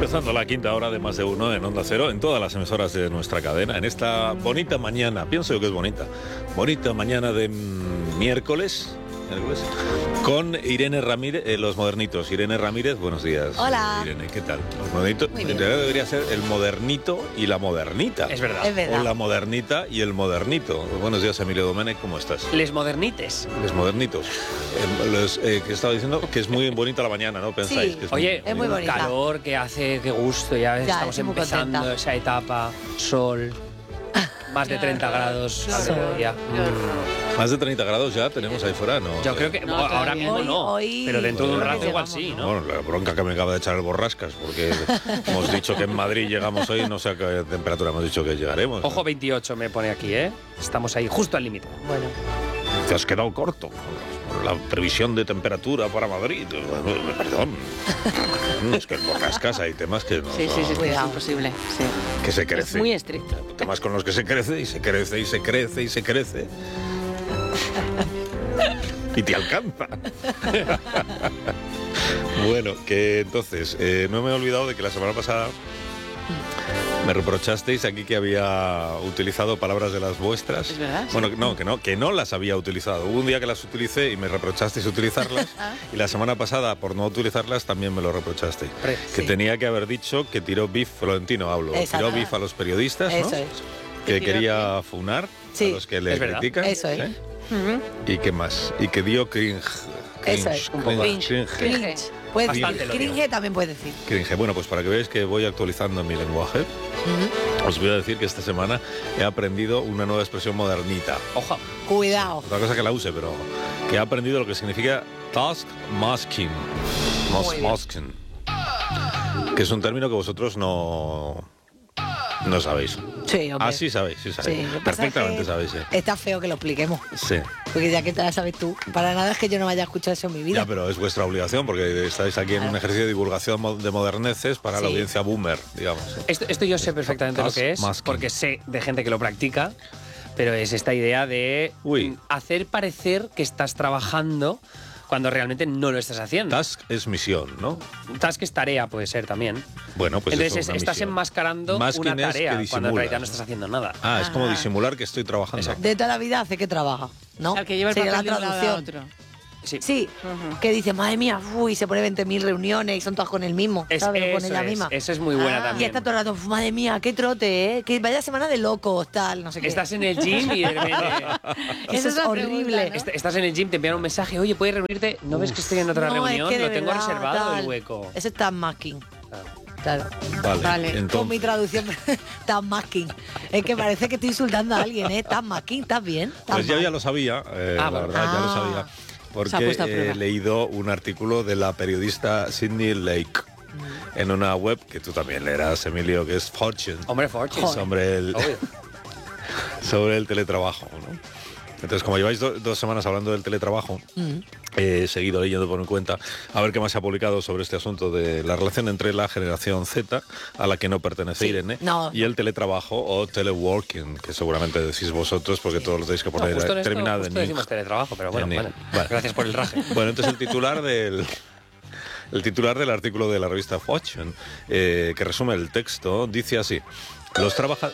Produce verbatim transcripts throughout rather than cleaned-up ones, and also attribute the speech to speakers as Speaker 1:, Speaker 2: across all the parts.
Speaker 1: Empezando la quinta hora de Más de Uno en Onda Cero, en todas las emisoras de nuestra cadena, en esta bonita mañana, pienso yo que es bonita, bonita mañana de miércoles, miércoles con Irene Ramírez, eh, Los Modernitos. Irene Ramírez, buenos días.
Speaker 2: Hola.
Speaker 1: Irene, ¿qué tal? Los Modernitos, en realidad debería ser el modernito y la modernita.
Speaker 3: Es verdad.
Speaker 2: Es verdad.
Speaker 1: O la modernita y el modernito. Buenos días, Emilio Domènech, ¿cómo estás?
Speaker 3: Les modernites.
Speaker 1: Los modernitos. Eh, los, eh, que estaba diciendo que es muy bonita la mañana, ¿no? Pensáis
Speaker 2: Sí.
Speaker 1: que es
Speaker 3: Oye,
Speaker 2: Es muy
Speaker 3: un
Speaker 2: bonita.
Speaker 3: calor que hace, qué gusto, ya,
Speaker 2: Ya,
Speaker 3: estamos
Speaker 2: estoy muy
Speaker 3: empezando
Speaker 2: contenta.
Speaker 3: esa etapa, sol, más de treinta grados al
Speaker 2: Sol.
Speaker 3: mediodía.
Speaker 1: Más de treinta grados ya tenemos ahí fuera, ¿no?
Speaker 3: Yo creo que
Speaker 4: No,
Speaker 3: ahora
Speaker 4: todavía
Speaker 3: mismo
Speaker 2: Hoy-
Speaker 3: no,
Speaker 2: hoy-
Speaker 3: pero dentro de un
Speaker 2: hoy
Speaker 3: rato igual
Speaker 2: llegamos,
Speaker 3: sí, ¿no?
Speaker 1: Bueno, la bronca que me acaba de echar el Borrascas, porque hemos dicho que en Madrid llegamos hoy, no sé a qué temperatura hemos dicho que llegaremos.
Speaker 3: Ojo, veintiocho me pone aquí, ¿eh? Estamos ahí justo al límite.
Speaker 2: Bueno,
Speaker 1: Te has quedado corto con la previsión de temperatura para Madrid. Perdón. Es que el Borrascas hay temas que no
Speaker 4: Sí, sí, sí,
Speaker 1: son-
Speaker 4: es imposible. Sí.
Speaker 1: que se
Speaker 4: Es
Speaker 1: crece.
Speaker 4: muy estricto.
Speaker 1: Temas con los que se crece y se crece y se crece y se crece. Y te alcanza. Bueno, que entonces, eh, no me he olvidado de que la semana pasada me reprochasteis aquí que había utilizado palabras de las vuestras.
Speaker 4: Es verdad, sí.
Speaker 1: Bueno, no, que no, que no las había utilizado. Hubo un día que las utilicé y me reprochasteis utilizarlas. Y la semana pasada, por no utilizarlas, también me lo reprochasteis.
Speaker 3: Hombre,
Speaker 1: Que
Speaker 2: sí.
Speaker 1: tenía que haber dicho que tiró bif, Florentino hablo,
Speaker 2: Exacto.
Speaker 1: tiró bif a los periodistas, ¿no?
Speaker 2: eso es.
Speaker 1: Que
Speaker 4: ¿Tiró
Speaker 1: quería funar
Speaker 2: Sí.
Speaker 1: a los que le
Speaker 3: Es verdad.
Speaker 1: critican.
Speaker 2: Eso es.
Speaker 1: ¿sí?
Speaker 4: Ujú.
Speaker 1: ¿Y qué más? Y que dio cringe.
Speaker 2: Eso
Speaker 1: Cringe,
Speaker 2: es.
Speaker 3: Un poco.
Speaker 1: cringe, cringe.
Speaker 2: Cringe. Puedes
Speaker 3: Bastante
Speaker 2: decir.
Speaker 3: lo digo.
Speaker 2: Cringe también puedes decir.
Speaker 1: Cringe. Bueno, pues para que veáis que voy actualizando mi lenguaje,
Speaker 2: Ujú.
Speaker 1: os voy a decir que esta semana he aprendido una nueva expresión modernita.
Speaker 3: Ojo.
Speaker 2: Cuidado.
Speaker 1: Otra cosa que la use, pero que he aprendido lo que significa task masking. Mas-
Speaker 2: Muy bien.
Speaker 1: masking. Que es un término que vosotros no, no sabéis.
Speaker 2: Sí, hombre.
Speaker 1: Ah, sí sabéis, sí sabéis.
Speaker 2: Sí, lo que pasa
Speaker 1: Perfectamente
Speaker 2: es que
Speaker 1: sabéis, sí.
Speaker 2: Está feo que lo expliquemos.
Speaker 1: Sí.
Speaker 2: Porque ya que te la sabes tú, para nada es que yo no me haya escuchado eso en mi vida.
Speaker 1: Ya, pero es vuestra obligación porque estáis aquí en un ejercicio de divulgación mo- de moderneces para la
Speaker 2: Sí.
Speaker 1: audiencia boomer, digamos.
Speaker 3: Esto, esto yo sé perfectamente lo
Speaker 1: Task
Speaker 3: que es,
Speaker 1: masking.
Speaker 3: porque sé de gente que lo practica, pero es esta idea de
Speaker 1: Uy.
Speaker 3: hacer parecer que estás trabajando cuando realmente no lo estás haciendo.
Speaker 1: Task es misión, ¿no?
Speaker 3: Task es tarea, puede ser también.
Speaker 1: Bueno, pues
Speaker 3: Entonces
Speaker 1: eso es una
Speaker 3: estás
Speaker 1: misión.
Speaker 3: enmascarando
Speaker 1: Masking
Speaker 3: una
Speaker 1: es que
Speaker 3: tarea cuando en
Speaker 1: disimulas,
Speaker 3: realidad no
Speaker 1: ¿no?
Speaker 3: estás haciendo nada.
Speaker 1: Ah, es como
Speaker 2: Ajá.
Speaker 1: disimular que estoy trabajando.
Speaker 2: De toda la vida hace que trabaja, ¿no?
Speaker 4: Al que lleva el
Speaker 2: Sería
Speaker 4: papel
Speaker 2: la
Speaker 4: de un lado a
Speaker 2: traducción.
Speaker 4: otro.
Speaker 3: Sí.
Speaker 2: Sí,
Speaker 4: Ujú.
Speaker 2: que dice, madre mía, uy, se pone veinte mil reuniones y son todas con el mismo,
Speaker 3: Es,
Speaker 2: ¿sabes? O con
Speaker 3: eso
Speaker 2: ella
Speaker 3: es,
Speaker 2: misma.
Speaker 3: eso es muy buena
Speaker 2: Ah, y
Speaker 3: también.
Speaker 2: está todo el rato, "Uf, madre mía, qué trote, ¿eh? Que vaya semana de locos, tal, no sé qué.
Speaker 3: Estás en el gym y de repente...
Speaker 2: Eso
Speaker 4: Esa
Speaker 2: es
Speaker 4: es la
Speaker 2: horrible.
Speaker 4: pregunta, ¿no?
Speaker 3: Est- Estás en el gym, te envían un mensaje, oye, ¿puedes reunirte? ¿No ves que estoy en otra
Speaker 2: No,
Speaker 3: reunión?
Speaker 2: es que de
Speaker 3: Lo tengo
Speaker 2: verdad,
Speaker 3: reservado
Speaker 2: tal.
Speaker 3: el hueco.
Speaker 2: Ese es task-masking, claro.
Speaker 1: Vale,
Speaker 4: Vale.
Speaker 2: Con mi
Speaker 1: entonces,
Speaker 2: traducción, task-masking. Es que parece que estoy insultando a alguien, ¿eh? Task-masking, ¿estás bien?
Speaker 1: pues yo
Speaker 2: Task-masking.
Speaker 1: ya lo sabía, eh,
Speaker 3: Ah,
Speaker 1: la
Speaker 3: vale.
Speaker 1: verdad, ya lo
Speaker 2: Ah.
Speaker 1: sabía.
Speaker 4: Se ha
Speaker 1: Porque
Speaker 4: puesto a prueba.
Speaker 1: he leído un artículo de la periodista Sydney Lake en una web que tú también leerás, Emilio, que es Fortune.
Speaker 3: Hombre, Fortune.
Speaker 1: Sobre el,
Speaker 3: Obvio.
Speaker 1: sobre el teletrabajo, ¿no? Entonces, como lleváis do- dos semanas hablando del teletrabajo, he seguido leyendo por mi cuenta a ver qué más se ha publicado sobre este asunto de la relación entre la generación Z, a la que no pertenece
Speaker 2: Sí,
Speaker 1: Irene,
Speaker 2: no.
Speaker 1: y el teletrabajo o teleworking, que seguramente decís vosotros porque todos lo tenéis que
Speaker 3: No,
Speaker 1: poner
Speaker 3: justo en esto,
Speaker 1: terminado
Speaker 3: justo
Speaker 1: en
Speaker 3: decimos
Speaker 1: ing.
Speaker 3: teletrabajo, pero bueno,
Speaker 1: En ing.
Speaker 3: bueno,
Speaker 1: Vale.
Speaker 3: gracias por el raje.
Speaker 1: Bueno, entonces el titular del... El titular del artículo de la revista Fortune, eh, que resume el texto, dice así: los trabajadores...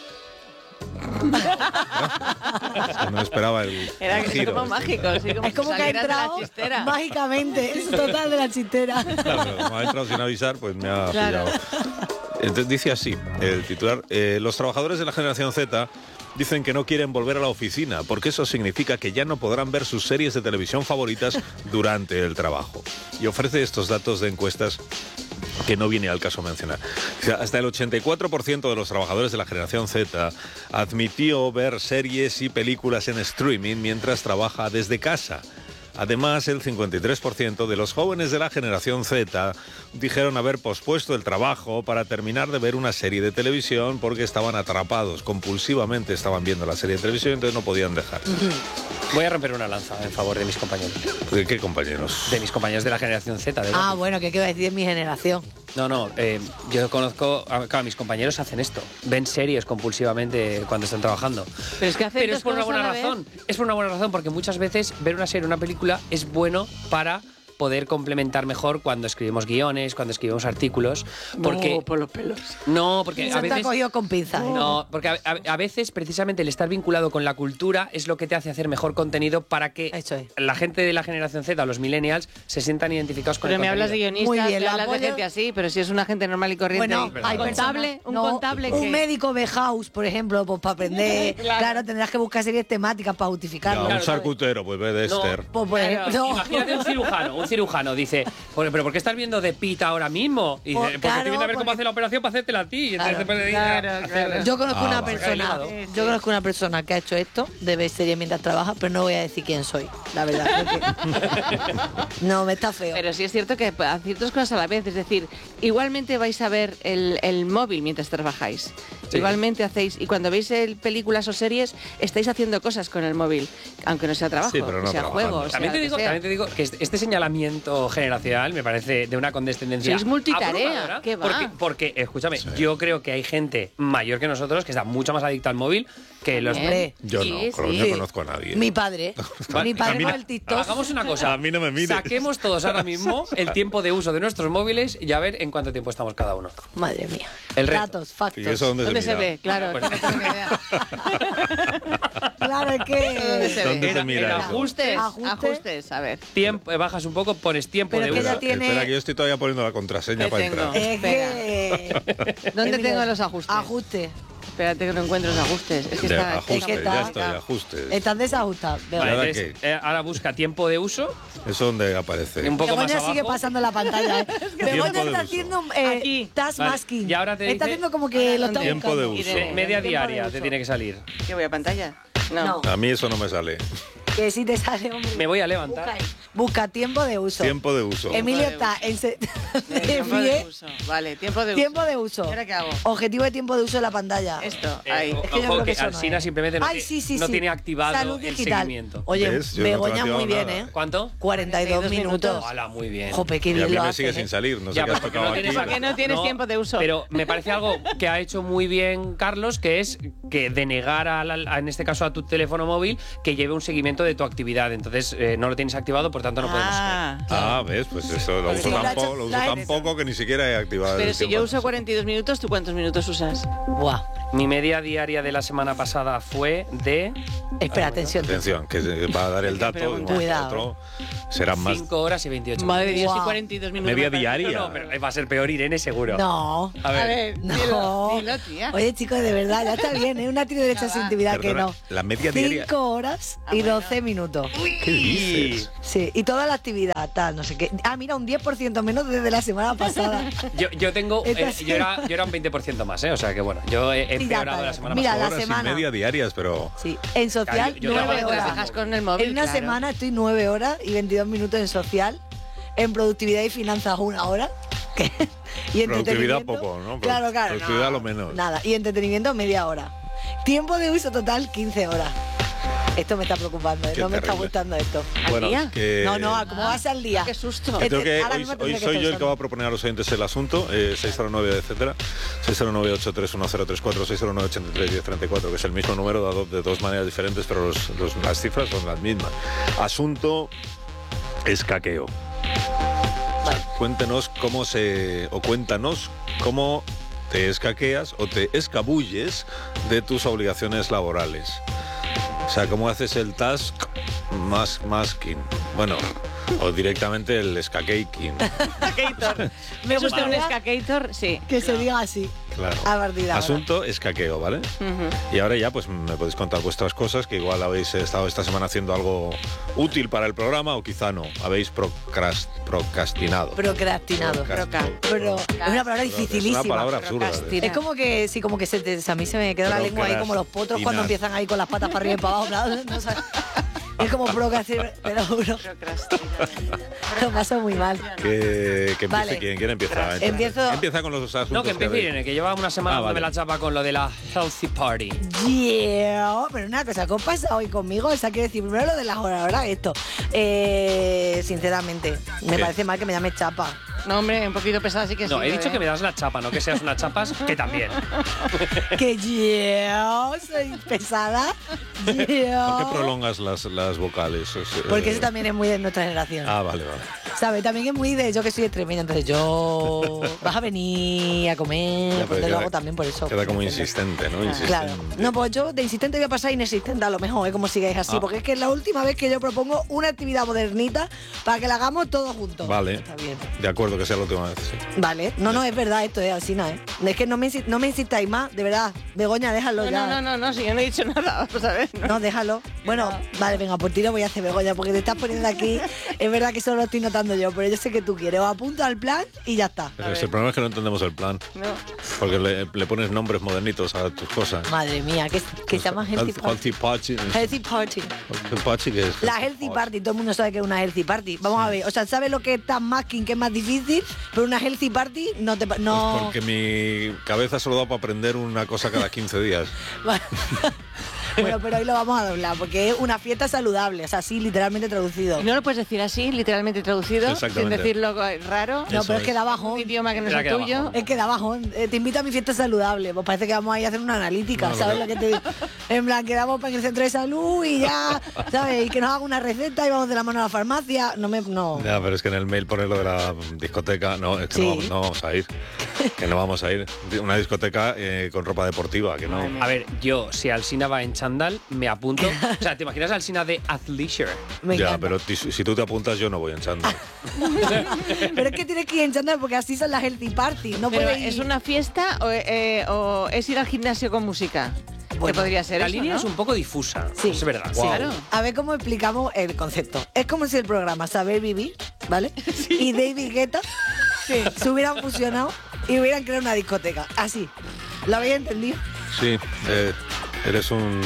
Speaker 1: Es que no esperaba el,
Speaker 4: Era
Speaker 1: el
Speaker 4: que
Speaker 1: giro.
Speaker 4: como mágico, sí, como
Speaker 2: Es como
Speaker 4: si
Speaker 2: que ha
Speaker 4: salieras de la
Speaker 2: entrado
Speaker 4: chistera.
Speaker 2: mágicamente, es total de la chistera.
Speaker 1: Claro, pero como ha entrado sin avisar, pues me ha
Speaker 4: Claro.
Speaker 1: pillado. Entonces dice así, el titular: eh, los trabajadores de la generación Z dicen que no quieren volver a la oficina porque eso significa que ya no podrán ver sus series de televisión favoritas durante el trabajo. Y ofrece estos datos de encuestas que no viene al caso mencionar. O sea, hasta el ochenta y cuatro por ciento de los trabajadores de la generación Z admitió ver series y películas en streaming mientras trabaja desde casa. Además, el cincuenta y tres por ciento de los jóvenes de la generación Z dijeron haber pospuesto el trabajo para terminar de ver una serie de televisión porque estaban atrapados, compulsivamente estaban viendo la serie de televisión y entonces no podían dejar.
Speaker 3: Voy a romper una lanza en favor de mis compañeros.
Speaker 1: ¿De qué compañeros?
Speaker 3: De mis compañeros de la generación Z. De
Speaker 2: Ah, bueno, ¿qué iba a decir de mi generación?
Speaker 3: No, no, eh, yo conozco, a- claro, mis compañeros hacen esto, ven series compulsivamente cuando están trabajando.
Speaker 4: Pero es que hace
Speaker 3: Pero
Speaker 4: dos
Speaker 3: es por una
Speaker 4: cosas a
Speaker 3: buena
Speaker 4: la vez.
Speaker 3: razón, es por una buena razón, porque muchas veces ver una serie, una película es bueno para poder complementar mejor cuando escribimos guiones, cuando escribimos artículos. Porque,
Speaker 4: No, por los pelos.
Speaker 3: no, porque
Speaker 2: Se
Speaker 3: a
Speaker 2: te ha
Speaker 3: veces...
Speaker 2: cogido con pinzas. ¿eh?
Speaker 3: No, porque a, a- a veces precisamente el estar vinculado con la cultura es lo que te hace hacer mejor contenido para que
Speaker 2: Eso es.
Speaker 3: la gente de la generación Z, los millennials, se sientan identificados con
Speaker 4: Pero
Speaker 3: el
Speaker 4: me hablas de
Speaker 3: contenido.
Speaker 4: guionistas,
Speaker 2: Muy bien,
Speaker 4: me
Speaker 2: lo
Speaker 4: hablas de
Speaker 2: apoyo.
Speaker 4: gente así, pero si es una gente normal y corriente.
Speaker 2: Bueno,
Speaker 4: y-
Speaker 2: hay
Speaker 4: un contable,
Speaker 2: personas-
Speaker 4: un
Speaker 2: no,
Speaker 4: contable
Speaker 2: un
Speaker 4: que...
Speaker 2: médico de house, por ejemplo, pues para aprender, claro.
Speaker 4: Claro.
Speaker 2: tendrás que buscar series temáticas para justificarlo.
Speaker 1: Ya, un
Speaker 3: Claro,
Speaker 1: charcutero, pues ve de
Speaker 3: No.
Speaker 1: Esther.
Speaker 2: Pues, por
Speaker 4: Claro.
Speaker 2: ejemplo,
Speaker 3: Imagínate un cirujano, un cirujano dice, "Pero, pero ¿por qué estás viendo de Pita ahora mismo?" Y dice,
Speaker 2: Pues,
Speaker 3: porque
Speaker 2: claro,
Speaker 3: estoy viendo a ver cómo
Speaker 2: porque-
Speaker 3: hace la operación para hacértela a ti. Y entonces
Speaker 2: Claro,
Speaker 3: después le dice,
Speaker 4: claro,
Speaker 3: "Hacer-
Speaker 4: claro.
Speaker 2: yo conozco
Speaker 1: Ah,
Speaker 2: una
Speaker 1: vale.
Speaker 2: persona,
Speaker 3: Sí, sí.
Speaker 2: yo conozco una persona que ha hecho esto de ver series mientras trabaja, pero no voy a decir quién soy, la verdad. porque- no, me está feo.
Speaker 4: Pero sí es cierto que hacéis dos cosas a la vez, es decir, igualmente vais a ver el, el móvil mientras trabajáis.
Speaker 3: Sí.
Speaker 4: Igualmente hacéis, y cuando veis el- películas o series, estáis haciendo cosas con el móvil, aunque no sea trabajo,
Speaker 1: Sí, pero no
Speaker 4: que sea
Speaker 1: trabajando.
Speaker 4: juego,
Speaker 3: También te,
Speaker 4: sea
Speaker 3: digo,
Speaker 4: lo que sea.
Speaker 3: también te digo que este este señalamiento generacional me parece de una condescendencia.
Speaker 4: Sois multitarea,
Speaker 3: abrumadora,
Speaker 4: ¿qué va?
Speaker 3: Porque, porque, escúchame, yo creo que hay gente mayor que nosotros que está mucho más adicta al móvil que los.
Speaker 4: También.
Speaker 1: Yo
Speaker 4: Sí,
Speaker 1: no,
Speaker 4: sí.
Speaker 1: pero no
Speaker 2: Sí.
Speaker 1: conozco a nadie.
Speaker 2: Mi padre, mi padre
Speaker 1: A mí
Speaker 2: con
Speaker 1: no-
Speaker 2: el TikTok.
Speaker 3: Hagamos una cosa.
Speaker 1: A mí no me mires.
Speaker 3: Saquemos todos ahora mismo el tiempo de uso de nuestros móviles y a ver en cuánto tiempo estamos cada uno.
Speaker 2: Madre mía.
Speaker 3: El reto.
Speaker 2: Datos, factos.
Speaker 1: ¿Y eso dónde,
Speaker 4: ¿Dónde se
Speaker 1: mira?
Speaker 4: ve? Claro,
Speaker 3: Pues-
Speaker 4: no tengo ni idea.
Speaker 2: Claro, es
Speaker 4: ¿Dónde
Speaker 2: que.
Speaker 4: se
Speaker 1: ¿Dónde
Speaker 4: ve?
Speaker 1: se
Speaker 3: En-
Speaker 1: mira
Speaker 3: en
Speaker 1: eso?
Speaker 3: ajustes,
Speaker 2: Ajuste.
Speaker 4: Ajustes, a ver.
Speaker 3: tiempo, eh, bajas un poco, pones tiempo
Speaker 2: Pero
Speaker 3: de
Speaker 2: que
Speaker 3: uso.
Speaker 2: ya tiene-
Speaker 1: Espera, que yo estoy todavía poniendo la contraseña
Speaker 4: ¿Qué
Speaker 1: para
Speaker 4: tengo?
Speaker 1: entrar.
Speaker 2: Es que.
Speaker 4: ¿Dónde
Speaker 2: Emilio,
Speaker 4: tengo los ajustes?
Speaker 2: Ajuste.
Speaker 4: Espérate que no encuentro los ajustes. Es que
Speaker 1: De
Speaker 4: está,
Speaker 1: ajustes,
Speaker 2: es que
Speaker 1: ya
Speaker 2: está-
Speaker 1: estoy, ajustes.
Speaker 2: Están desajustados.
Speaker 1: ¿Y
Speaker 3: Vale,
Speaker 1: ahora
Speaker 3: entonces,
Speaker 1: qué?
Speaker 3: eh, ahora busca tiempo de uso,
Speaker 1: ¿Eso dónde aparece?
Speaker 3: un poco más
Speaker 2: Begoña
Speaker 3: abajo.
Speaker 2: sigue pasando la pantalla. ¿eh?
Speaker 1: Tiempo
Speaker 2: Begoña
Speaker 1: de
Speaker 2: está
Speaker 1: uso.
Speaker 2: haciendo eh,
Speaker 4: Aquí.
Speaker 2: task
Speaker 3: Vale,
Speaker 2: masking.
Speaker 3: y ahora te
Speaker 2: Está
Speaker 3: dice-
Speaker 2: haciendo como que lo está
Speaker 1: Tiempo de
Speaker 2: buscando.
Speaker 1: uso.
Speaker 4: Irene.
Speaker 3: Media
Speaker 2: Tiempo de
Speaker 3: diaria te
Speaker 2: uso.
Speaker 3: tiene que salir.
Speaker 4: ¿Qué voy a pantalla? No.
Speaker 2: No.
Speaker 1: A mí eso no me sale.
Speaker 2: Que sí te sale, hombre.
Speaker 3: Me voy a
Speaker 2: Busca,
Speaker 3: levantar.
Speaker 2: ahí. Busca tiempo de uso.
Speaker 1: Tiempo de uso.
Speaker 2: Emilio
Speaker 4: de
Speaker 2: está en se- de
Speaker 4: Tiempo de
Speaker 2: pie.
Speaker 4: uso. Vale, tiempo de uso.
Speaker 2: Tiempo de uso.
Speaker 4: ¿Y ahora qué hago?
Speaker 2: Objetivo de tiempo de uso de la pantalla.
Speaker 4: Esto,
Speaker 3: Eh,
Speaker 4: ahí.
Speaker 3: o-
Speaker 2: Es que yo
Speaker 3: ojo
Speaker 2: creo
Speaker 3: que
Speaker 2: que eso no
Speaker 3: Alsina
Speaker 2: es.
Speaker 3: simplemente no,
Speaker 2: Ay,
Speaker 3: ti-
Speaker 2: sí, sí,
Speaker 3: no
Speaker 2: sí.
Speaker 3: tiene activado
Speaker 2: Salud
Speaker 3: el
Speaker 2: digital.
Speaker 3: seguimiento.
Speaker 2: Oye,
Speaker 1: ¿Ves? Yo no he
Speaker 2: Begoña
Speaker 1: activado
Speaker 2: muy bien,
Speaker 1: nada.
Speaker 2: ¿eh?
Speaker 3: ¿Cuánto?
Speaker 2: cuarenta y dos
Speaker 4: cuarenta y dos
Speaker 2: minutos.
Speaker 4: minutos.
Speaker 3: Hola, muy bien.
Speaker 2: Jope, qué
Speaker 1: Y a
Speaker 2: bien
Speaker 1: mí
Speaker 2: lo
Speaker 1: me
Speaker 2: haces,
Speaker 1: sigue
Speaker 2: ¿eh?
Speaker 1: sin salir, no sé
Speaker 3: Ya,
Speaker 1: qué has
Speaker 3: porque
Speaker 1: tocado
Speaker 3: no tienes-
Speaker 1: aquí.
Speaker 4: ¿Por qué no tienes tiempo de uso?
Speaker 3: Pero me parece algo que ha hecho muy bien Carlos, que es que denegar, a la- a- en este caso, a tu teléfono móvil que lleve un seguimiento de tu actividad. Entonces, eh, no lo tienes activado, por tanto, no podemos ver.
Speaker 4: Ah.
Speaker 1: Ah, ¿ves? Pues eso lo
Speaker 2: Pues
Speaker 1: uso
Speaker 2: sí, lo ha
Speaker 1: tan,
Speaker 2: hecho-
Speaker 1: po- lo uso
Speaker 2: lo ha
Speaker 1: tan
Speaker 2: hecho.
Speaker 1: poco que ni siquiera he activado
Speaker 4: Pero
Speaker 1: el
Speaker 4: si
Speaker 1: tiempo
Speaker 4: yo
Speaker 1: de
Speaker 4: uso
Speaker 1: uso.
Speaker 4: cuarenta y dos minutos, ¿tú cuántos minutos usas?
Speaker 2: Buah.
Speaker 3: Mi media diaria de la semana pasada fue de
Speaker 2: Espera, atención.
Speaker 1: Atención, que se va a dar el dato.
Speaker 4: Pero
Speaker 1: igual que
Speaker 2: cuidado.
Speaker 1: otro serán más.
Speaker 3: cinco horas y veintiocho
Speaker 4: Madre de
Speaker 3: minutos.
Speaker 4: Dios, y
Speaker 2: Wow.
Speaker 4: cuarenta y dos minutos.
Speaker 1: Media
Speaker 4: me parece-
Speaker 1: diaria.
Speaker 3: No, no, pero va a ser peor Irene, seguro.
Speaker 2: No.
Speaker 3: A ver,
Speaker 4: A ver,
Speaker 2: No.
Speaker 4: dilo, dilo, tía.
Speaker 2: Oye, chicos, de verdad, ya está bien, ¿eh? Una tiene derecho a su intimidad que
Speaker 1: Perdona,
Speaker 2: no.
Speaker 1: la media diaria.
Speaker 2: Cinco horas y
Speaker 4: Ah, bueno.
Speaker 2: doce minutos.
Speaker 1: ¿Qué dices?
Speaker 2: Sí, y toda la actividad, tal, no sé qué. Ah, mira, un diez por ciento menos desde la semana pasada.
Speaker 3: yo, yo tengo.
Speaker 2: Esta
Speaker 3: eh,
Speaker 2: sí.
Speaker 3: yo, era, yo era un veinte por ciento más, ¿eh? O sea que bueno, yo he
Speaker 2: Sí, ya
Speaker 3: empeorado
Speaker 2: está,
Speaker 3: la
Speaker 2: ya.
Speaker 3: semana
Speaker 2: Mira,
Speaker 3: pasada.
Speaker 2: la
Speaker 1: Horas y
Speaker 2: semana.
Speaker 1: media diarias, pero
Speaker 2: Sí, en social,
Speaker 3: Claro, yo- yo
Speaker 2: nueve
Speaker 3: trabajo
Speaker 4: Te
Speaker 2: horas.
Speaker 4: dejas con el móvil,
Speaker 2: En una
Speaker 4: claro.
Speaker 2: semana estoy nueve horas y veintidós minutos en social. En productividad y finanzas una hora. ¿Qué? Y
Speaker 1: Productividad
Speaker 2: entretenimiento,
Speaker 1: poco, ¿no?
Speaker 2: Claro, claro.
Speaker 1: Productividad
Speaker 2: no,
Speaker 1: lo menos.
Speaker 2: Nada. Y entretenimiento media hora. Tiempo de uso total quince horas. Esto me está preocupando, ¿eh?
Speaker 1: Qué
Speaker 2: No me está
Speaker 1: terrible.
Speaker 2: gustando esto.
Speaker 4: ¿Al
Speaker 1: bueno,
Speaker 4: día?
Speaker 1: que
Speaker 2: No, no, ¿cómo vas al día?
Speaker 4: Qué susto.
Speaker 1: Yo creo que
Speaker 2: Ahora
Speaker 1: hoy,
Speaker 2: mismo
Speaker 1: hoy
Speaker 2: tendría que
Speaker 1: soy yo el
Speaker 2: pensarlo.
Speaker 1: que va a proponer a los oyentes el asunto, eh, seis cero nueve, etcétera, seis cero nueve, ocho tres uno cero tres cuatro, seis cero nueve, ochenta y tres, diez treinta y cuatro, que es el mismo número dado de dos maneras diferentes, pero los- los- las cifras son las mismas. Asunto escaqueo. O sea, cuéntenos cómo se, o cuéntanos cómo te escaqueas o te escabulles de tus obligaciones laborales. O sea, cómo haces el task mas- masking. Bueno, o directamente el escaqueaking.
Speaker 4: Skater.
Speaker 2: Me
Speaker 4: ¿Es usted un
Speaker 2: gustaría
Speaker 4: skater? Sí.
Speaker 2: que se diga así.
Speaker 1: Claro.
Speaker 2: A partir de ahora.
Speaker 1: Asunto escaqueo, ¿vale?
Speaker 4: Ujú.
Speaker 1: Y ahora ya pues me podéis contar vuestras cosas, que igual habéis estado esta semana haciendo algo útil para el programa o quizá no. Habéis procrast- procrastinado.
Speaker 2: Procrastinado.
Speaker 1: Procrast-
Speaker 2: Pero es una palabra
Speaker 1: Es
Speaker 2: dificilísima.
Speaker 1: una palabra absurda. ¿eh?
Speaker 4: Procrastina.
Speaker 2: Es como que, sí, como que se te- a mí se me queda la lengua ahí como los potros cuando
Speaker 1: Procrastinar.
Speaker 2: empiezan ahí con las patas para arriba y para abajo. bla, no sé. Es como procrastinar, pero juro,
Speaker 4: Procrastina.
Speaker 2: lo paso muy mal.
Speaker 1: Que, que empiece
Speaker 2: Vale.
Speaker 1: quién, quién empieza. Entonces,
Speaker 2: Empiezo-
Speaker 1: Empieza con los asuntos.
Speaker 3: No, que empiece
Speaker 1: habéis.
Speaker 3: Irene, que lleva una semana
Speaker 1: Ah,
Speaker 3: dándome
Speaker 1: vale.
Speaker 3: la chapa con lo de la Healthy Party.
Speaker 2: Yeah, pero una cosa, ¿qué os pasa hoy conmigo? O sea, quiero decir, primero lo de las horas, ¿verdad? Esto. Eh, sinceramente, me
Speaker 1: ¿Qué?
Speaker 2: parece mal que me llame chapa.
Speaker 4: No, hombre, un poquito pesada sí que sí.
Speaker 3: No, he dicho
Speaker 4: ¿eh?
Speaker 3: que me das la chapa, no que seas unas chapas, que también.
Speaker 2: Que yo soy pesada. Yo.
Speaker 1: ¿Por qué prolongas las, las vocales? O sea,
Speaker 2: Porque
Speaker 1: eh,
Speaker 2: eso también es muy de nuestra generación.
Speaker 1: Ah, vale, vale.
Speaker 2: ¿Sabes? También es muy de yo que soy extremeña, entonces yo vas a venir a comer,
Speaker 1: Ya, pero
Speaker 2: pues te lo
Speaker 1: queda-
Speaker 2: hago también por eso.
Speaker 1: Queda como insistente, ¿no? Insistente.
Speaker 2: Claro. No, pues yo de insistente voy a pasar a inexistente a lo mejor, ¿eh? Como sigáis así,
Speaker 1: Ah.
Speaker 2: porque es que es la última vez que yo propongo una actividad modernita para que la hagamos todos juntos.
Speaker 1: Vale.
Speaker 2: Está bien.
Speaker 1: De acuerdo, que sea la última vez. Sí.
Speaker 2: Vale. No, no, es verdad esto, es Alsina, ¿eh? Es que no me, insi- no me insistáis más, de verdad. Begoña, déjalo
Speaker 4: No,
Speaker 2: ya.
Speaker 4: no, no, no, no, si yo no he dicho nada, vamos a ver. ¿no?
Speaker 2: No, déjalo. Bueno, vale, venga, por ti lo voy a hacer, Begoña, porque te estás poniendo aquí. Es verdad que solo lo estoy notando yo, pero yo sé que tú quieres. Os apunto al plan y ya está.
Speaker 1: Pero el problema es que no entendemos el plan.
Speaker 4: No.
Speaker 1: Porque le, le pones nombres modernitos a tus cosas.
Speaker 2: Madre mía, que, que se llama Healthy Party.
Speaker 1: Healthy Party.
Speaker 2: Healthy Party.
Speaker 1: Healthy Party, que es.
Speaker 2: La Healthy Party, todo el mundo sabe que es una Healthy Party. Vamos a ver, o sea, ¿sabes lo que es tan masking, que es más difícil? Pero una Healthy Party no te... pa- No...
Speaker 1: Pues porque mi cabeza solo da para aprender una cosa cada quince días.
Speaker 2: Bueno, pero hoy lo vamos a doblar, porque es una fiesta saludable, o sea, sí, literalmente traducido.
Speaker 4: No lo puedes decir así, literalmente traducido, sin
Speaker 1: Exactamente.
Speaker 4: decirlo raro.
Speaker 2: No,
Speaker 1: Eso
Speaker 2: pero es que
Speaker 1: es.
Speaker 2: da
Speaker 4: Un
Speaker 2: bajón.
Speaker 4: idioma que no es
Speaker 3: Mira
Speaker 4: el
Speaker 3: que da
Speaker 4: tuyo.
Speaker 3: bajón.
Speaker 2: Es que da bajón. Eh, te invito a mi fiesta saludable. Pues parece que vamos a ir a hacer una analítica,
Speaker 1: No,
Speaker 2: ¿sabes
Speaker 1: no.
Speaker 2: lo que te digo? En plan, quedamos en el centro de salud y ya, ¿sabes? Y que nos haga una receta y vamos de la mano a la farmacia. No me... No.
Speaker 1: Ya, pero es que en el mail pone lo de la discoteca. No, es que
Speaker 2: Sí.
Speaker 1: no, vamos, no vamos a ir. Que no vamos a ir. Una discoteca eh, con ropa deportiva, que no.
Speaker 3: A ver, yo, si Alsina va en chándal, me apunto. O sea, ¿te imaginas a Alsina de athleisure?
Speaker 2: Me
Speaker 1: Ya,
Speaker 2: encanta.
Speaker 1: pero ti- si tú te apuntas, yo no voy en chándal.
Speaker 2: Pero es que tienes que ir en chándal porque así son las healthy party. No
Speaker 4: Pero
Speaker 2: puedes ir...
Speaker 4: ¿es una fiesta o, eh, o es ir al gimnasio con música?
Speaker 2: Bueno,
Speaker 4: que podría ser
Speaker 3: La
Speaker 4: eso,
Speaker 3: línea
Speaker 4: ¿no?
Speaker 3: es un poco difusa,
Speaker 2: Sí.
Speaker 3: es verdad.
Speaker 2: Sí.
Speaker 4: Claro.
Speaker 2: A ver cómo explicamos el concepto. Es como si el programa Saber Vivir, ¿vale? Y David Guetta se hubieran fusionado y hubieran creado una discoteca. Así. ¿Lo habéis entendido?
Speaker 1: Sí, eh, eres un.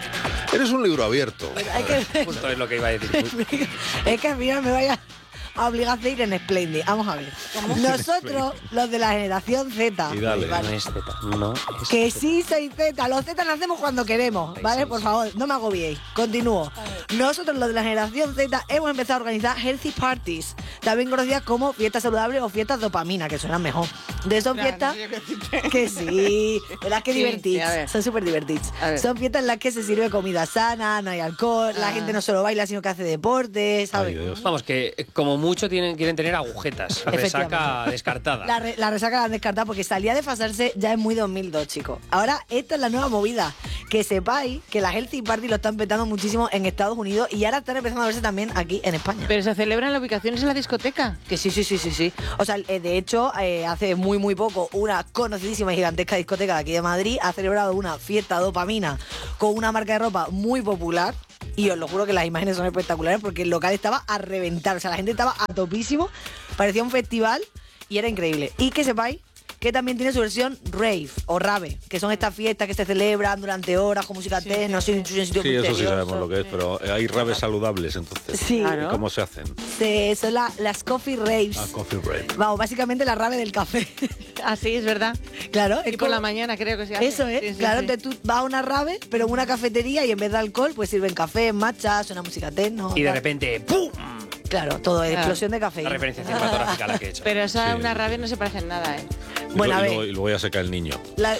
Speaker 1: Eres un libro abierto.
Speaker 2: Hay que...
Speaker 3: Justo es lo que iba a decir.
Speaker 2: Es que al final me vaya a obligar a ir en Splendid. Vamos a ver. Nosotros, los de la generación Z,
Speaker 1: Y dale.
Speaker 3: No es Z, no es
Speaker 2: que
Speaker 3: Z.
Speaker 2: sí soy Z, los Z nacemos cuando queremos, ¿vale? Por favor, no me agobiéis. Continúo. Nosotros, los de la generación Z, hemos empezado a organizar healthy parties, también conocidas como fiestas saludables o fiestas dopamina, que suenan mejor. De son
Speaker 4: Claro,
Speaker 2: fiestas
Speaker 4: no sé qué decirte.
Speaker 2: que sí, verás que
Speaker 4: Sí,
Speaker 2: divertís,
Speaker 4: sí, a ver.
Speaker 2: son súper divertís.
Speaker 4: A ver.
Speaker 2: Son fiestas en las que se sirve comida sana, no hay alcohol, la
Speaker 4: Ah.
Speaker 2: gente no solo baila, sino que hace deporte, ¿sabes?
Speaker 1: Ay, Dios.
Speaker 3: Vamos, que eh, como mucho tienen, quieren tener agujetas. Resaca descartada.
Speaker 2: La, re- la resaca la han descartado porque salía de fasarse ya es muy dos mil dos, chicos. Ahora, esta es la nueva movida. Que sepáis que la Healthy Party lo están petando muchísimo en Estados Unidos y ahora están empezando a verse también aquí en España.
Speaker 4: Pero se celebran las ubicaciones en la discoteca.
Speaker 2: Que sí, sí, sí, sí, sí. O sea, eh, de hecho, eh, hace muy, muy poco, una conocidísima y gigantesca discoteca de aquí de Madrid ha celebrado una fiesta dopamina con una marca de ropa muy popular. Y os lo juro que las imágenes son espectaculares porque el local estaba a reventar. O sea, la gente estaba a topísimo. Parecía un festival y era increíble. Y que sepáis que también tiene su versión rave o rave, que son estas fiestas que se celebran durante horas con música techno, sí, en un sitio
Speaker 1: Sí, eso sí
Speaker 2: misterioso.
Speaker 1: sabemos lo que es, pero hay raves saludables, entonces.
Speaker 2: Sí.
Speaker 4: Claro.
Speaker 1: ¿Y cómo se hacen?
Speaker 2: Se- son la- las coffee raves.
Speaker 1: Ah, coffee break.
Speaker 2: Vamos, básicamente la rave del café.
Speaker 4: Así es verdad.
Speaker 2: Claro,
Speaker 4: Y
Speaker 2: es
Speaker 4: por
Speaker 2: como-
Speaker 4: la mañana creo que se hace.
Speaker 2: Eso es,
Speaker 4: Sí, sí,
Speaker 2: claro,
Speaker 4: sí.
Speaker 2: entonces tú vas a una rave, pero en una cafetería y en vez de alcohol, pues sirven café, matcha, suena música techno.
Speaker 3: Y de
Speaker 2: tal.
Speaker 3: repente, ¡pum!
Speaker 2: Claro, todo es
Speaker 4: Claro.
Speaker 2: explosión de café.
Speaker 3: La referencia cinematográfica la que he hecho.
Speaker 4: Pero esa
Speaker 1: Sí.
Speaker 4: una rabia no se parece en nada, ¿eh?
Speaker 1: Y
Speaker 2: Bueno,
Speaker 1: luego-
Speaker 2: a
Speaker 1: y luego,
Speaker 2: ver.
Speaker 1: y luego ya se cae el niño.
Speaker 2: La-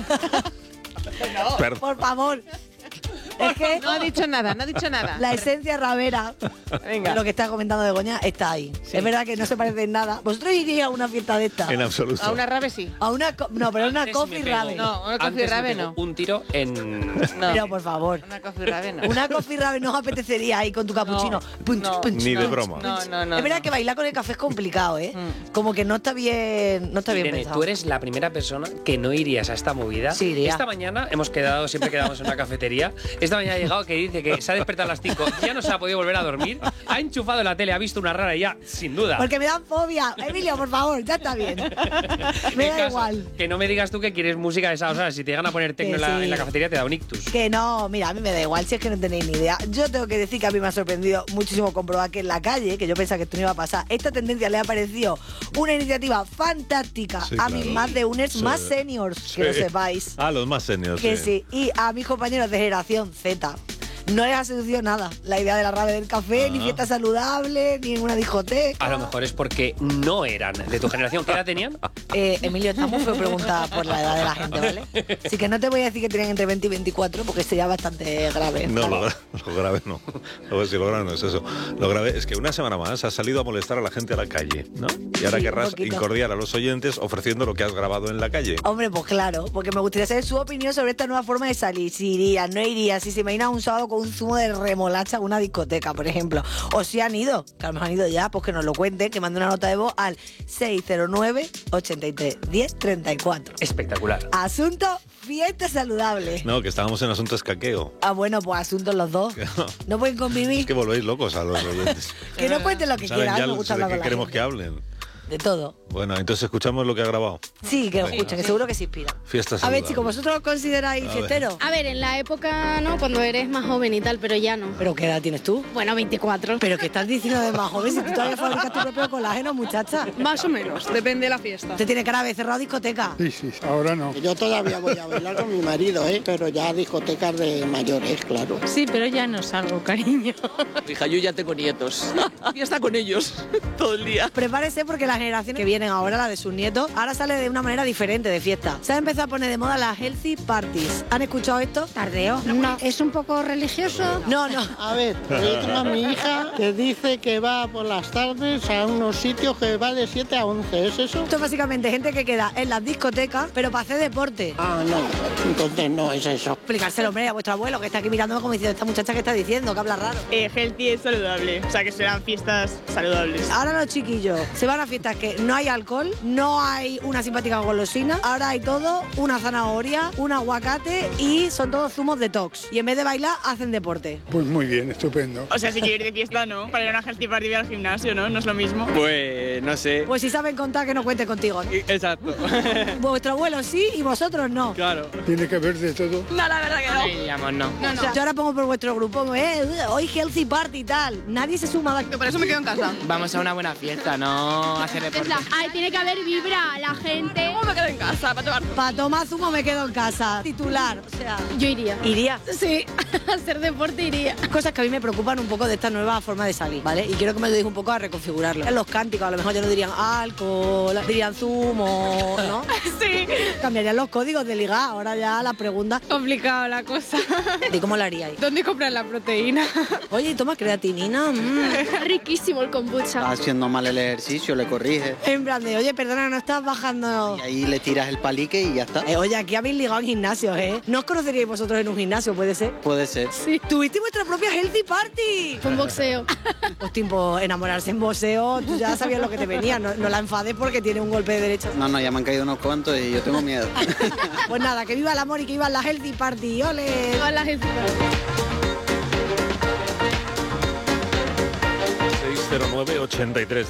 Speaker 1: Perdón.
Speaker 2: Por favor. Es que
Speaker 4: No ha dicho nada, no ha dicho nada.
Speaker 2: la esencia ravera,
Speaker 4: Venga.
Speaker 2: lo que está comentando Begoña, está ahí.
Speaker 4: Sí.
Speaker 2: Es verdad que no se parece en nada. ¿Vosotros iríais a una fiesta de esta?
Speaker 1: En absoluto.
Speaker 4: A una rave sí.
Speaker 2: A una co- no, pero una
Speaker 3: Antes
Speaker 2: coffee
Speaker 3: me pego-
Speaker 2: rave.
Speaker 4: No, una coffee
Speaker 3: antes me
Speaker 4: rave
Speaker 3: pego
Speaker 4: no.
Speaker 3: Un tiro en...
Speaker 4: No.
Speaker 2: Pero por favor.
Speaker 4: Una coffee rave no.
Speaker 2: Una coffee rave no os apetecería ahí con tu capuchino. Punch,
Speaker 4: no,
Speaker 2: punch,
Speaker 1: Ni de
Speaker 2: punch,
Speaker 1: broma.
Speaker 2: punch.
Speaker 4: No, no, no.
Speaker 2: Es verdad
Speaker 4: no.
Speaker 2: que bailar con el café es complicado, ¿eh?
Speaker 4: Mm.
Speaker 2: Como que no está bien, no está bien
Speaker 3: Irene,
Speaker 2: pensado.
Speaker 3: tú eres la primera persona que no irías a esta movida.
Speaker 2: Sí, iría.
Speaker 3: Esta mañana hemos quedado, siempre quedamos en una cafetería. Esta mañana ha llegado que dice que se ha despertado a las cinco, ya no se ha podido volver a dormir, ha enchufado la tele, ha visto una rara y ya, sin duda.
Speaker 2: Porque me dan fobia. Emilio, por favor, ya está bien. Me
Speaker 3: En
Speaker 2: da
Speaker 3: caso-
Speaker 2: igual.
Speaker 3: Que no me digas tú que quieres música de esa, o sea, si te llegan a poner tecno
Speaker 2: Que
Speaker 3: en, la,
Speaker 2: sí.
Speaker 3: en la cafetería te da un ictus.
Speaker 2: Que no, mira, a mí me da igual, si es que no tenéis ni idea. Yo tengo que decir que a mí me ha sorprendido muchísimo comprobar que en la calle, que yo pensaba que esto no iba a pasar, esta tendencia le ha parecido una iniciativa fantástica
Speaker 1: Sí,
Speaker 2: a
Speaker 1: claro.
Speaker 2: mis más de uners
Speaker 1: Sí.
Speaker 2: más seniors, que lo
Speaker 1: Sí.
Speaker 2: sepáis.
Speaker 1: Ah, los más seniors.
Speaker 2: Que sí, y a mis compañeros de generación Z. No les ha seducido nada la idea de la rave del café,
Speaker 1: Ah.
Speaker 2: ni fiesta saludable, ni en una discoteca.
Speaker 3: A lo mejor es porque no eran de tu generación. ¿Qué edad tenían?
Speaker 2: Eh, Emilio, está muy feo preguntar por la edad de la gente, ¿vale? Así que no te voy a decir que tienen entre veinte y veinticuatro, porque sería bastante grave.
Speaker 1: No, lo,
Speaker 2: ¿vale?
Speaker 1: gra- lo grave no. Lo, si lo grave no es eso. Lo grave es que una semana más has salido a molestar a la gente a la calle, ¿no? Y ahora
Speaker 2: Sí, un
Speaker 1: querrás
Speaker 2: poquito.
Speaker 1: incordiar a los oyentes ofreciendo lo que has grabado en la calle.
Speaker 2: Hombre, pues claro, porque me gustaría saber su opinión sobre esta nueva forma de salir. Si iría, no iría, si se imagina un sábado con un zumo de remolacha en una discoteca, por ejemplo. O si han ido, que a lo mejor han ido ya, pues que nos lo cuenten, que manden una nota de voz al seis cero nueve, ochenta y tres, diez, treinta y cuatro.
Speaker 3: Espectacular.
Speaker 2: Asunto fiesta saludable.
Speaker 1: No, que estábamos en asunto escaqueo.
Speaker 2: Ah, bueno, pues asuntos los dos. No pueden convivir.
Speaker 1: Es que volvéis locos a los oyentes.
Speaker 2: Que no cuenten lo que
Speaker 1: Saben
Speaker 2: quieran,
Speaker 1: ya
Speaker 2: me gusta
Speaker 1: de
Speaker 2: hablar
Speaker 1: qué
Speaker 2: con la
Speaker 1: queremos
Speaker 2: gente.
Speaker 1: que hablen.
Speaker 2: De todo.
Speaker 1: Bueno, entonces escuchamos lo que ha grabado.
Speaker 2: Sí, que lo
Speaker 1: Venga.
Speaker 2: escuchen, que seguro que se inspiran.
Speaker 1: Fiesta
Speaker 2: A ver,
Speaker 1: saludable.
Speaker 2: chicos, ¿vosotros os consideráis
Speaker 1: A ver.
Speaker 2: fiesteros?
Speaker 5: A ver, en la época, ¿no? Cuando eres más joven y tal, pero ya no.
Speaker 2: ¿Pero qué edad tienes tú?
Speaker 5: Bueno, veinticuatro.
Speaker 2: ¿Pero qué estás diciendo de más joven si tú todavía fabricas tu propio colágeno, muchacha?
Speaker 6: Más o menos, depende de la fiesta.
Speaker 2: Usted tiene cara de cerrado discoteca.
Speaker 7: Sí, sí, ahora no.
Speaker 8: Yo todavía voy a bailar con mi marido, ¿eh? Pero ya discotecas de mayores, claro.
Speaker 4: Sí, pero ya no salgo, cariño.
Speaker 6: Hija, yo ya tengo nietos. Fiesta con ellos todo el día.
Speaker 2: Prepárese porque las generaciones que vienen ahora, la de sus nietos, ahora sale de una manera diferente de fiesta. Se ha empezado a poner de moda las healthy parties. ¿Han escuchado esto?
Speaker 5: Tardeo. No. ¿Es un poco religioso?
Speaker 2: No, no.
Speaker 8: A ver, yo tengo a mi hija que dice que va por las tardes a unos sitios que va de siete a once, ¿es eso?
Speaker 2: Esto es básicamente gente que queda en las discotecas, pero para hacer deporte.
Speaker 8: Ah, no, entonces no es eso.
Speaker 2: Explicárselo, hombre, a vuestro abuelo, que está aquí mirándome como diciendo, esta muchacha que está diciendo, que habla raro.
Speaker 6: Eh, healthy es saludable, o sea que serán fiestas saludables.
Speaker 2: Ahora los chiquillos se van a fiestas que no hay alcohol, no hay una simpática golosina, ahora hay todo, una zanahoria, un aguacate y son todos zumos detox. Y en vez de bailar, hacen deporte.
Speaker 7: Pues muy bien, estupendo.
Speaker 6: O sea, si quieres ir de fiesta, no. Para ir a una healthy party al gimnasio, ¿no? No es lo mismo. Pues, no sé.
Speaker 2: Pues si saben contar, que no cuente contigo.
Speaker 6: Exacto.
Speaker 2: Vuestro abuelo sí y vosotros no.
Speaker 6: Claro.
Speaker 7: Tiene que haber de todo.
Speaker 6: No, la verdad que no.
Speaker 3: Diríamos no.
Speaker 2: O sea, yo ahora pongo por vuestro grupo, eh, hoy healthy party y tal. Nadie se suma.
Speaker 6: Por eso me quedo en casa.
Speaker 3: Vamos a una buena fiesta, no hacer deporte.
Speaker 5: Ay, tiene que haber vibra, la gente.
Speaker 6: ¿Cómo me quedo en casa para tomar?
Speaker 2: Para tomar zumo me quedo en casa. Titular, o sea,
Speaker 5: Yo iría.
Speaker 2: iría.
Speaker 5: Sí, hacer deporte iría.
Speaker 2: Cosas que a mí me preocupan un poco de esta nueva forma de salir, ¿vale? Y quiero que me ayudéis un poco a reconfigurarlo. En los cánticos a lo mejor ya no dirían alcohol, dirían zumo, ¿no?
Speaker 6: Sí.
Speaker 2: Cambiarían los códigos de ligar. Ahora ya la pregunta,
Speaker 4: Complicado la cosa.
Speaker 2: ¿y cómo lo haríais?
Speaker 4: ¿Dónde comprar la proteína?
Speaker 2: Oye, ¿y tomas creatinina? Mm.
Speaker 5: Riquísimo el kombucha.
Speaker 9: Está haciendo mal el ejercicio, le corrige.
Speaker 2: En plan de, oye, perdona, no estás bajando...
Speaker 9: Y ahí le tiras el palique y ya está.
Speaker 2: Eh, oye, aquí habéis ligado en gimnasios, ¿eh? ¿No os conoceríais vosotros en un gimnasio, puede ser?
Speaker 9: Puede ser.
Speaker 5: Sí,
Speaker 2: ¿Tuviste vuestra propia healthy party?
Speaker 5: fue un boxeo.
Speaker 2: Pues tiempo, enamorarse en boxeo, tú ya sabías lo que te venía, no, no la enfades porque tiene un golpe de derecha.
Speaker 9: No, no, ya me han caído unos cuantos y yo tengo miedo.
Speaker 2: Pues nada, que viva el amor y que viva la healthy party, ¡ole!
Speaker 5: Hola, gente.
Speaker 1: seis cero nueve, ochenta y tres